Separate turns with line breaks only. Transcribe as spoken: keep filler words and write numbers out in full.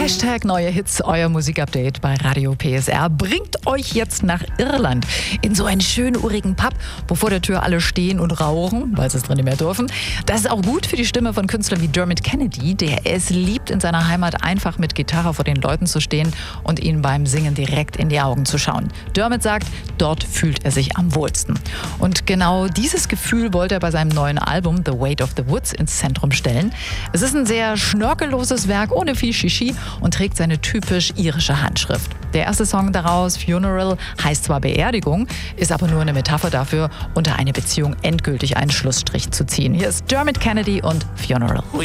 Hashtag neue Hits, euer Musikupdate bei Radio P S R bringt euch jetzt nach Irland in so einen schönen urigen Pub, wo vor der Tür alle stehen und rauchen, weil sie es drin nicht mehr dürfen. Das ist auch gut für die Stimme von Künstlern wie Dermot Kennedy, der es liebt, in seiner Heimat einfach mit Gitarre vor den Leuten zu stehen und ihnen beim Singen direkt in die Augen zu schauen. Dermot sagt, dort fühlt er sich am wohlsten. Und genau dieses Gefühl wollte er bei seinem neuen Album The Weight of the Woods ins Zentrum stellen. Es ist ein sehr schnörkelloses Werk ohne viel Shishi und trägt seine typisch irische Handschrift. Der erste Song daraus, Funeral, heißt zwar Beerdigung, ist aber nur eine Metapher dafür, unter eine Beziehung endgültig einen Schlussstrich zu ziehen. Hier ist Dermot Kennedy und Funeral.